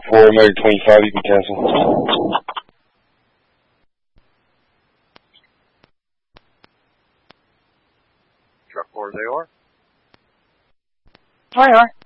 4, American 25, you can cancel. Truck 4, they are? They are.